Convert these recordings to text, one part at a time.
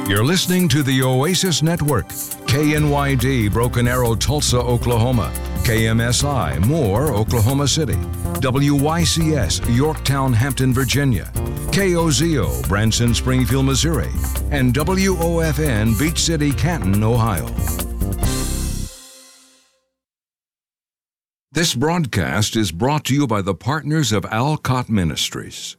You're listening to the Oasis Network, KNYD Broken Arrow, Tulsa, Oklahoma, KMSI Moore, Oklahoma City, WYCS Yorktown, Hampton, Virginia, KOZO Branson, Springfield, Missouri, and WOFN Beach City, Canton, Ohio. This broadcast is brought to you by the partners of Alcott Ministries.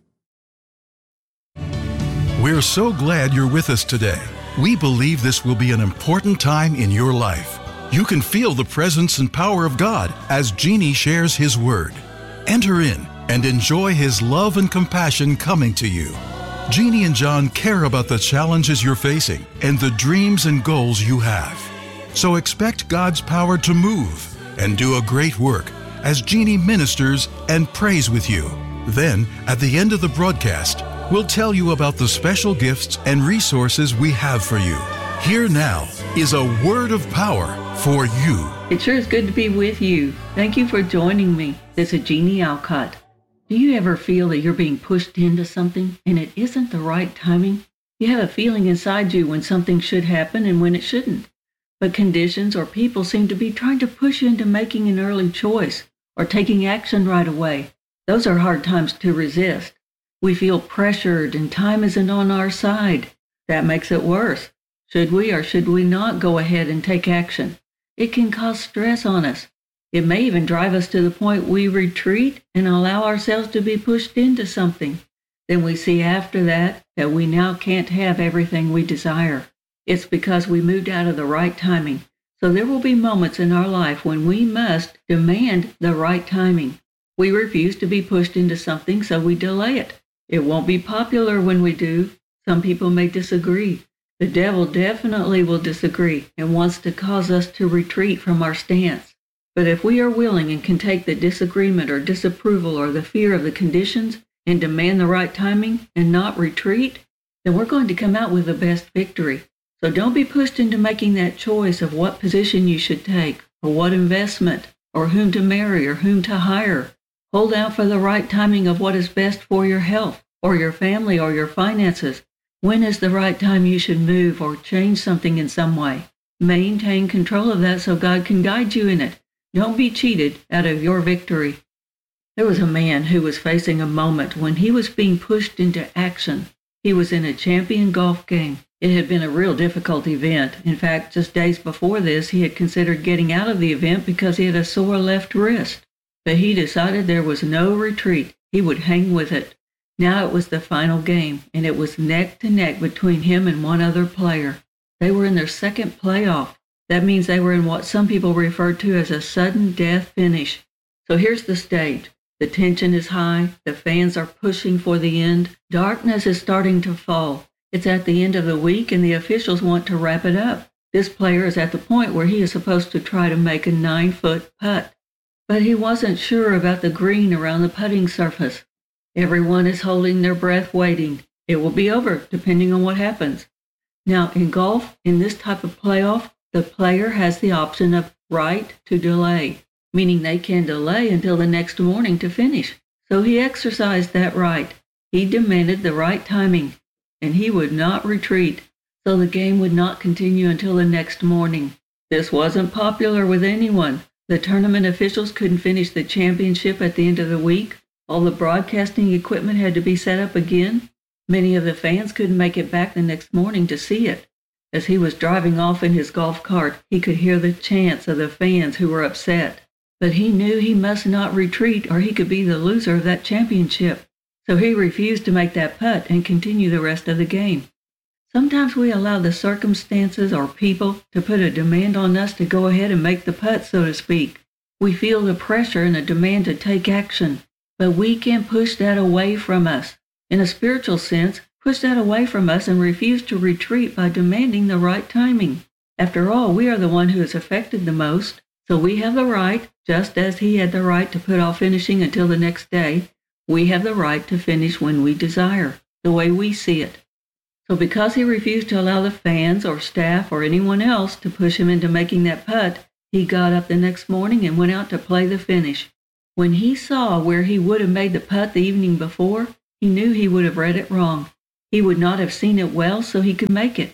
We're so glad you're with us today. We believe this will be an important time in your life. You can feel the presence and power of God as Jeannie shares His Word. Enter in and enjoy His love and compassion coming to you. Jeannie and John care about the challenges you're facing and the dreams and goals you have. So expect God's power to move and do a great work as Jeannie ministers and prays with you. Then, at the end of the broadcast, we'll tell you about the special gifts and resources we have for you. Here now is a word of power for you. It sure is good to be with you. Thank you for joining me. This is Jeannie Alcott. Do you ever feel that you're being pushed into something and it isn't the right timing? You have a feeling inside you when something should happen and when it shouldn't. But conditions or people seem to be trying to push you into making an early choice or taking action right away. Those are hard times to resist. We feel pressured and time isn't on our side. That makes it worse. Should we or should we not go ahead and take action? It can cause stress on us. It may even drive us to the point we retreat and allow ourselves to be pushed into something. Then we see after that we now can't have everything we desire. It's because we moved out of the right timing. So there will be moments in our life when we must demand the right timing. We refuse to be pushed into something, so we delay it. It won't be popular when we do. Some people may disagree. The devil definitely will disagree and wants to cause us to retreat from our stance. But if we are willing and can take the disagreement or disapproval or the fear of the conditions and demand the right timing and not retreat, then we're going to come out with the best victory. So don't be pushed into making that choice of what position you should take, or what investment, or whom to marry, or whom to hire. Hold out for the right timing of what is best for your health, or your family, or your finances. When is the right time you should move or change something in some way? Maintain control of that so God can guide you in it. Don't be cheated out of your victory. There was a man who was facing a moment when he was being pushed into action. He was in a champion golf game. It had been a real difficult event. In fact, just days before this, he had considered getting out of the event because he had a sore left wrist. But he decided there was no retreat. He would hang with it. Now it was the final game, and it was neck to neck between him and one other player. They were in their second playoff. That means they were in what some people refer to as a sudden death finish. So here's the stage. The tension is high. The fans are pushing for the end. Darkness is starting to fall. It's at the end of the week, and the officials want to wrap it up. This player is at the point where he is supposed to try to make a 9-foot putt. But he wasn't sure about the green around the putting surface. Everyone is holding their breath waiting. It will be over, depending on what happens. Now, in golf, in this type of playoff, the player has the option of right to delay, meaning they can delay until the next morning to finish. So he exercised that right. He demanded the right timing, and he would not retreat, so the game would not continue until the next morning. This wasn't popular with anyone. The tournament officials couldn't finish the championship at the end of the week. All the broadcasting equipment had to be set up again. Many of the fans couldn't make it back the next morning to see it. As he was driving off in his golf cart, he could hear the chants of the fans who were upset. But he knew he must not retreat or he could be the loser of that championship. So he refused to make that putt and continue the rest of the game. Sometimes we allow the circumstances or people to put a demand on us to go ahead and make the putt, so to speak. We feel the pressure and a demand to take action, but we can push that away from us. In a spiritual sense, push that away from us and refuse to retreat by demanding the right timing. After all, we are the one who is affected the most, so we have the right, just as he had the right to put off finishing until the next day, we have the right to finish when we desire, the way we see it. So because he refused to allow the fans or staff or anyone else to push him into making that putt, he got up the next morning and went out to play the finish. When he saw where he would have made the putt the evening before, he knew he would have read it wrong. He would not have seen it well so he could make it.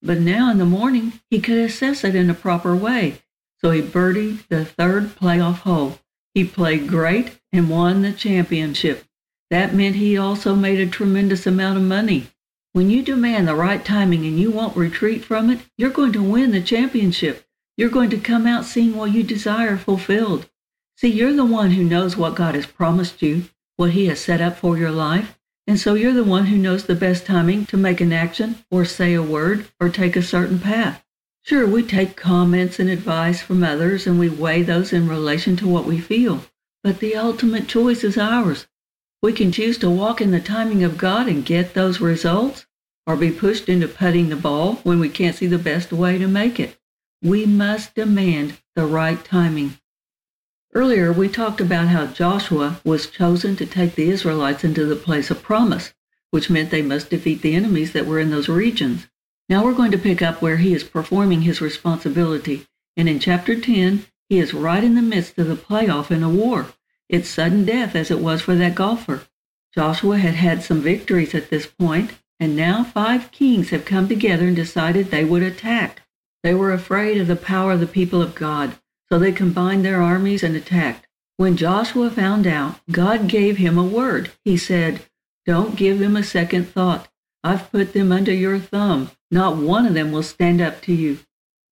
But now in the morning, he could assess it in a proper way. So he birdied the third playoff hole. He played great and won the championship. That meant he also made a tremendous amount of money. When you demand the right timing and you won't retreat from it, you're going to win the championship. You're going to come out seeing what you desire fulfilled. See, you're the one who knows what God has promised you, what He has set up for your life, and so you're the one who knows the best timing to make an action or say a word or take a certain path. Sure, we take comments and advice from others and we weigh those in relation to what we feel, but the ultimate choice is ours. We can choose to walk in the timing of God and get those results, or be pushed into putting the ball when we can't see the best way to make it. We must demand the right timing. Earlier, we talked about how Joshua was chosen to take the Israelites into the place of promise, which meant they must defeat the enemies that were in those regions. Now we're going to pick up where he is performing his responsibility, and in chapter 10, he is right in the midst of the playoff in a war. It's sudden death as it was for that golfer. Joshua had had some victories at this point, and now 5 kings have come together and decided they would attack. They were afraid of the power of the people of God, so they combined their armies and attacked. When Joshua found out, God gave him a word. He said, "Don't give them a second thought. I've put them under your thumb. Not one of them will stand up to you."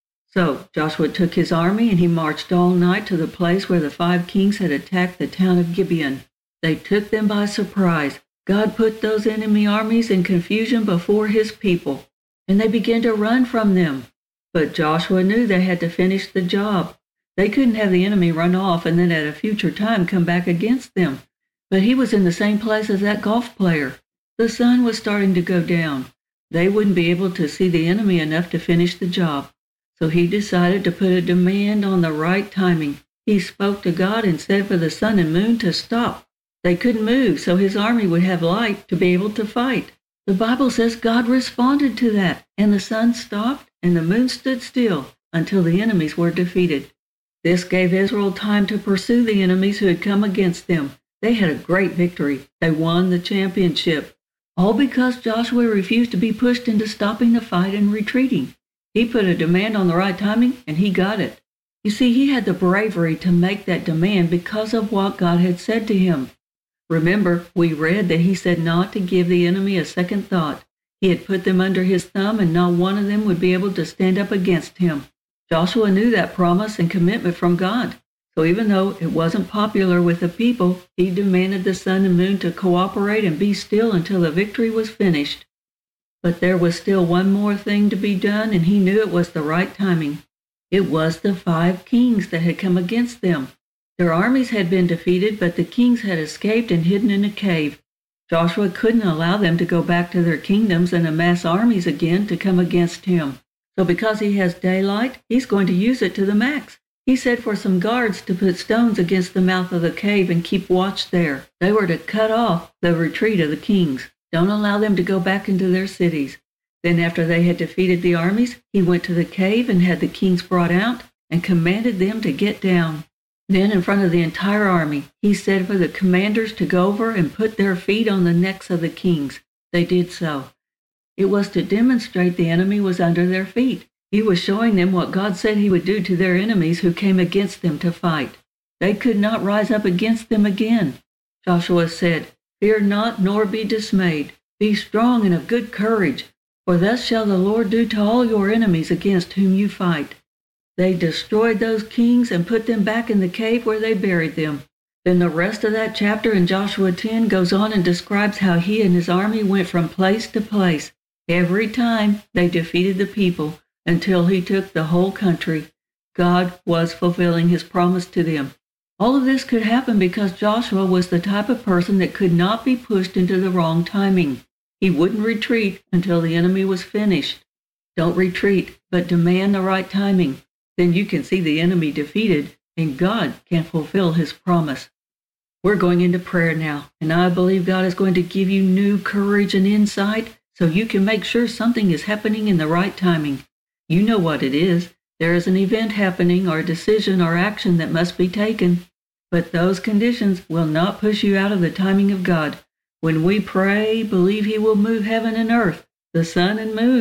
So Joshua took his army and he marched all night to the place where the 5 kings had attacked the town of Gibeon. They took them by surprise. God put those enemy armies in confusion before his people, and they began to run from them. But Joshua knew they had to finish the job. They couldn't have the enemy run off and then at a future time come back against them. But he was in the same place as that golf player. The sun was starting to go down. They wouldn't be able to see the enemy enough to finish the job. So he decided to put a demand on the right timing. He spoke to God and said for the sun and moon to stop. They couldn't move, so his army would have light to be able to fight. The Bible says God responded to that, and the sun stopped and the moon stood still until the enemies were defeated. This gave Israel time to pursue the enemies who had come against them. They had a great victory. They won the championship. All because Joshua refused to be pushed into stopping the fight and retreating. He put a demand on the right timing, and he got it. You see, he had the bravery to make that demand because of what God had said to him. Remember, we read that he said not to give the enemy a second thought. He had put them under his thumb, and not one of them would be able to stand up against him. Joshua knew that promise and commitment from God. So even though it wasn't popular with the people, he demanded the sun and moon to cooperate and be still until the victory was finished. But there was still one more thing to be done, and he knew it was the right timing. It was the 5 kings that had come against them. Their armies had been defeated, but the kings had escaped and hidden in a cave. Joshua couldn't allow them to go back to their kingdoms and amass armies again to come against him. So because he has daylight, he's going to use it to the max. He said for some guards to put stones against the mouth of the cave and keep watch there. They were to cut off the retreat of the kings. Don't allow them to go back into their cities. Then after they had defeated the armies, he went to the cave and had the kings brought out and commanded them to get down. Then in front of the entire army, he said for the commanders to go over and put their feet on the necks of the kings. They did so. It was to demonstrate the enemy was under their feet. He was showing them what God said he would do to their enemies who came against them to fight. They could not rise up against them again. Joshua said, "Fear not, nor be dismayed. Be strong and of good courage, for thus shall the Lord do to all your enemies against whom you fight." They destroyed those kings and put them back in the cave where they buried them. Then the rest of that chapter in Joshua 10 goes on and describes how he and his army went from place to place. Every time they defeated the people until he took the whole country. God was fulfilling his promise to them. All of this could happen because Joshua was the type of person that could not be pushed into the wrong timing. He wouldn't retreat until the enemy was finished. Don't retreat, but demand the right timing. Then you can see the enemy defeated, and God can fulfill his promise. We're going into prayer now, and I believe God is going to give you new courage and insight so you can make sure something is happening in the right timing. You know what it is. There is an event happening or a decision or action that must be taken. But those conditions will not push you out of the timing of God. When we pray, believe he will move heaven and earth, the sun and moon,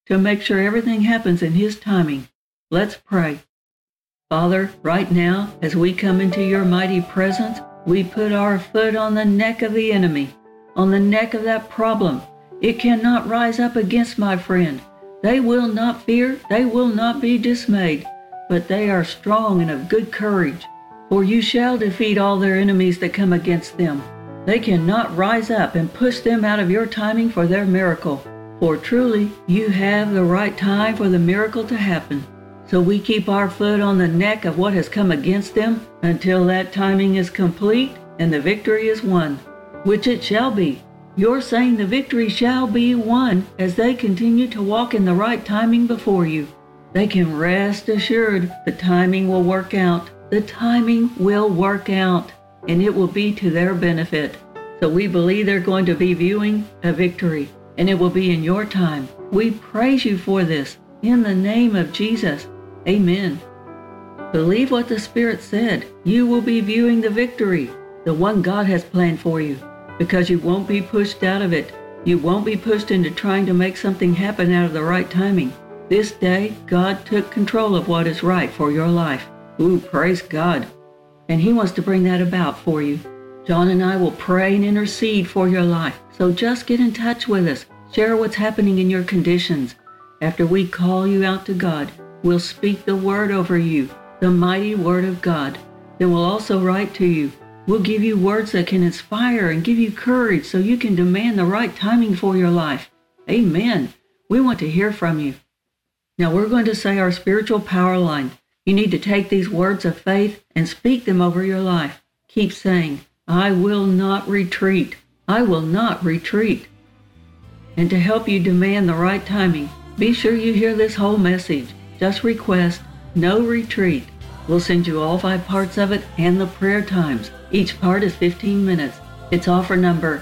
to make sure everything happens in His timing. Let's pray. Father, right now, as we come into your mighty presence, we put our foot on the neck of the enemy, on the neck of that problem. It cannot rise up against my friend. They will not fear, they will not be dismayed, but they are strong and of good courage. For you shall defeat all their enemies that come against them. They cannot rise up and push them out of your timing for their miracle. For truly, you have the right time for the miracle to happen. So we keep our foot on the neck of what has come against them until that timing is complete and the victory is won, which it shall be. You're saying the victory shall be won as they continue to walk in the right timing before you. They can rest assured the timing will work out. The timing will work out, and it will be to their benefit. So we believe they're going to be viewing a victory, and it will be in your time. We praise you for this. In the name of Jesus, amen. Believe what the Spirit said. You will be viewing the victory, the one God has planned for you, because you won't be pushed out of it. You won't be pushed into trying to make something happen out of the right timing. This day, God took control of what is right for your life. Ooh, praise God. And He wants to bring that about for you. John and I will pray and intercede for your life. So just get in touch with us. Share what's happening in your conditions. After we call you out to God, we'll speak the word over you, the mighty word of God. Then we'll also write to you. We'll give you words that can inspire and give you courage so you can demand the right timing for your life. Amen. We want to hear from you. Now we're going to say our spiritual power line. You need to take these words of faith and speak them over your life. Keep saying, I will not retreat. I will not retreat. And to help you demand the right timing, be sure you hear this whole message. Just request, no retreat. We'll send you all 5 parts of it and the prayer times. Each part is 15 minutes. It's offer number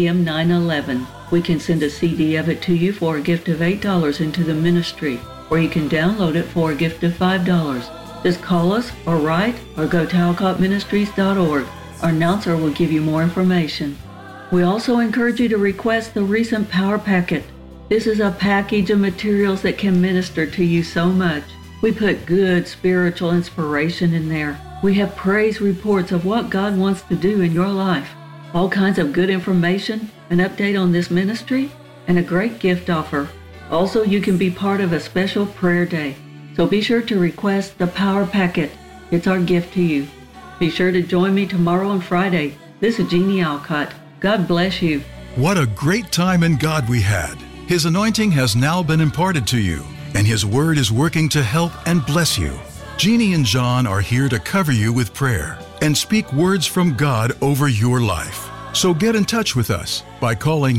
AM911. We can send a CD of it to you for a gift of $8 into the ministry, or you can download it for a gift of $5. Just call us or write or go to alcottministries.org. Our announcer will give you more information. We also encourage you to request the recent Power Packet. This is a package of materials that can minister to you so much. We put good spiritual inspiration in there. We have praise reports of what God wants to do in your life. All kinds of good information, an update on this ministry, and a great gift offer. Also, you can be part of a special prayer day. So be sure to request the Power Packet. It's our gift to you. Be sure to join me tomorrow and Friday. This is Jeannie Alcott. God bless you. What a great time in God we had. His anointing has now been imparted to you, and His Word is working to help and bless you. Jeannie and John are here to cover you with prayer and speak words from God over your life. So get in touch with us by calling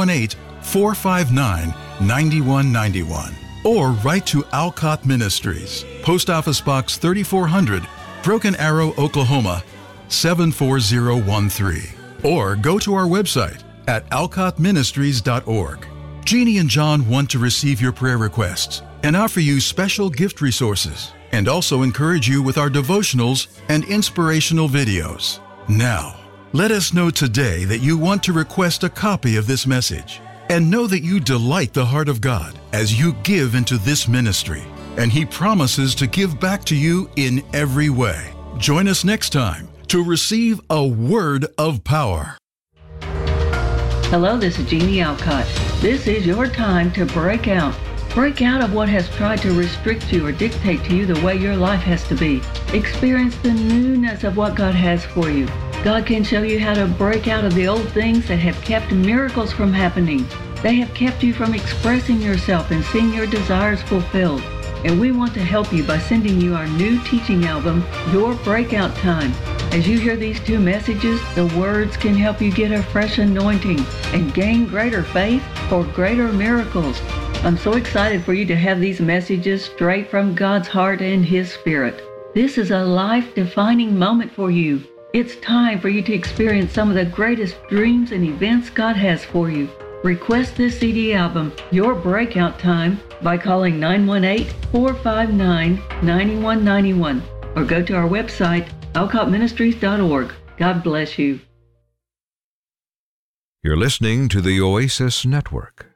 918-459-9191 or write to Alcott Ministries, Post Office Box 3400, Broken Arrow, Oklahoma 74013. Or go to our website at alcottministries.org. Jeannie and John want to receive your prayer requests and offer you special gift resources, and also encourage you with our devotionals and inspirational videos. Now, let us know today that you want to request a copy of this message, and know that you delight the heart of God as you give into this ministry, and He promises to give back to you in every way. Join us next time to receive a word of power. Hello, this is Jeannie Alcott. This is your time to break out. Break out of what has tried to restrict you or dictate to you the way your life has to be. Experience the newness of what God has for you. God can show you how to break out of the old things that have kept miracles from happening. They have kept you from expressing yourself and seeing your desires fulfilled. And we want to help you by sending you our new teaching album, Your Breakout Time. As you hear these 2 messages, the words can help you get a fresh anointing and gain greater faith for greater miracles. I'm so excited for you to have these messages straight from God's heart and His Spirit. This is a life-defining moment for you. It's time for you to experience some of the greatest dreams and events God has for you. Request this CD album, Your Breakout Time, by calling 918-459-9191 or go to our website, alcottministries.org. God bless you. You're listening to the Oasis Network.